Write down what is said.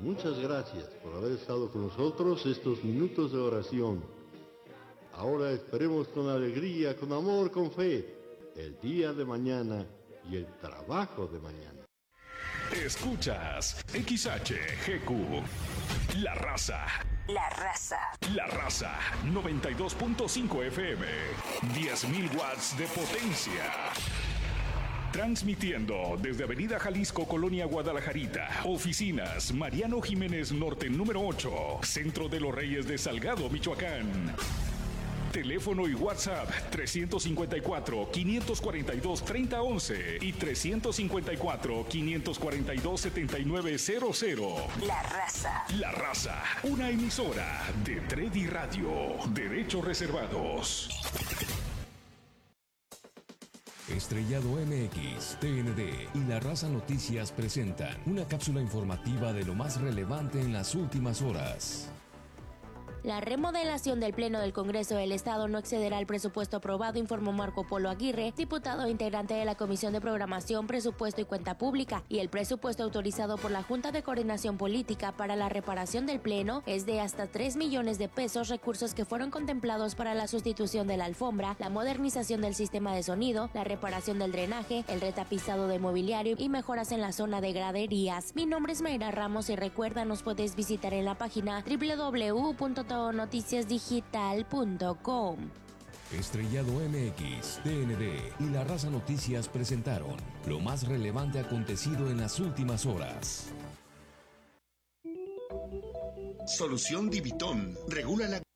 Muchas gracias por haber estado con nosotros estos minutos de oración. Ahora esperemos con alegría, con amor, con fe, el día de mañana y el trabajo de mañana. Escuchas XHGQ, La Raza. La Raza. La Raza, 92.5 FM, 10.000 watts de potencia. Transmitiendo desde Avenida Jalisco, Colonia Guadalajarita. Oficinas Mariano Jiménez Norte, número 8. Centro de los Reyes de Salgado, Michoacán. Teléfono y WhatsApp 354-542-3011 y 354-542-7900. La Raza. La Raza, una emisora de Tredi Radio. Derechos reservados. Estrellado MX, TND y La Raza Noticias presentan una cápsula informativa de lo más relevante en las últimas horas. La remodelación del Pleno del Congreso del Estado no excederá el presupuesto aprobado, informó Marco Polo Aguirre, diputado e integrante de la Comisión de Programación, Presupuesto y Cuenta Pública, y el presupuesto autorizado por la Junta de Coordinación Política para la reparación del Pleno es de hasta 3 millones de pesos, recursos que fueron contemplados para la sustitución de la alfombra, la modernización del sistema de sonido, la reparación del drenaje, el retapizado de mobiliario y mejoras en la zona de graderías. Mi nombre es Mayra Ramos y recuerda, nos puedes visitar en la página www.noticiasdigital.com. Estrellado MX, TND y La Raza Noticias presentaron lo más relevante acontecido en las últimas horas. Solución Divitón regula la